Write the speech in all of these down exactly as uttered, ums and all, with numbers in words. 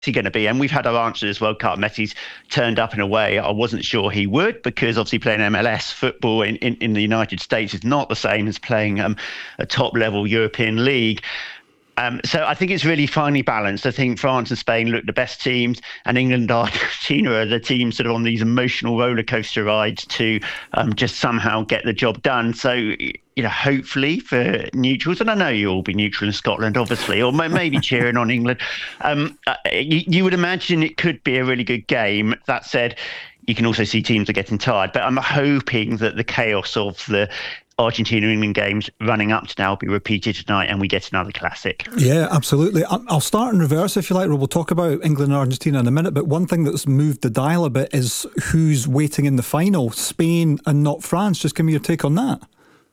he going to be? And we've had our answer this World Cup. Messi's turned up in a way I wasn't sure he would, because obviously playing M L S football in, in, in the United States is not the same as playing um, a top-level European league. Um, so I think it's really finely balanced. I think France and Spain look the best teams, and England and Argentina are the teams sort of on these emotional roller coaster rides to um, just somehow get the job done. So, you know, hopefully for neutrals, and I know you'll all be neutral in Scotland, obviously, or maybe cheering on England, um, uh, you, you would imagine it could be a really good game. That said, you can also see teams are getting tired, but I'm hoping that the chaos of the Argentina-England games running up to now will be repeated tonight and we get another classic. Yeah, absolutely. I'll start in reverse if you like. We'll talk about England and Argentina in a minute, but one thing that's moved the dial a bit is who's waiting in the final, Spain and not France. Just give me your take on that.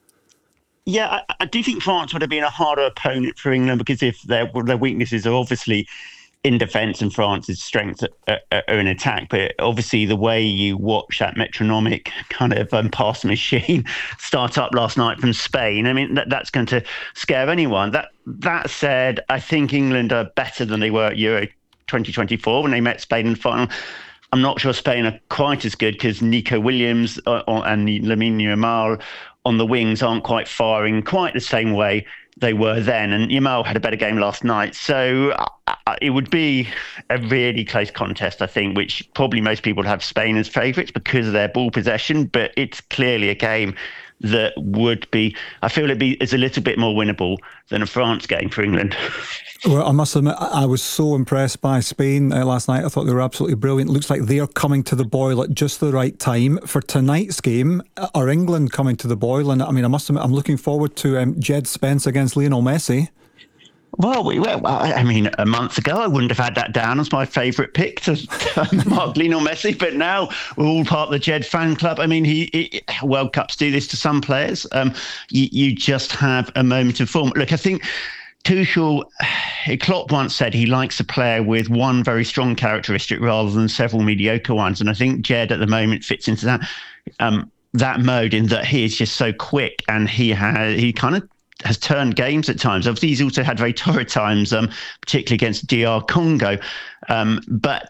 Yeah, I, I do think France would have been a harder opponent for England, because if their, their weaknesses are obviously in defence and France's strengths are, are, are in attack. But obviously the way you watch that metronomic kind of um, pass machine start up last night from Spain, I mean, that, that's going to scare anyone. That that said, I think England are better than they were at Euro twenty twenty-four when they met Spain in the final. I'm not sure Spain are quite as good, because Nico Williams uh, and Lamine Yamal on the wings aren't quite firing quite the same way they were then, and Yamal had a better game last night. So uh, it would be a really close contest, I think, which probably most people would have Spain as favourites because of their ball possession, but it's clearly a game that would be, I feel it'd be, is a little bit more winnable than a France game for England. Well, I must admit, I was so impressed by Spain uh, last night. I thought they were absolutely brilliant. Looks like they're coming to the boil at just the right time. For tonight's game, are England coming to the boil? And I mean, I must admit, I'm looking forward to um, Jed Spence against Lionel Messi. Well, we were, well, I mean, a month ago, I wouldn't have had that down as my favourite pick to, to mark Lionel Messi, but now we're all part of the Jed fan club. I mean, he, he World Cups do this to some players. Um, you, you just have a moment of form. Look, I think Tuchel, Klopp once said he likes a player with one very strong characteristic rather than several mediocre ones, and I think Jed at the moment fits into that um, that mode, in that he is just so quick, and he has he kind of has turned games at times. Obviously, he's also had very torrid times, um, particularly against D R Congo. Um, but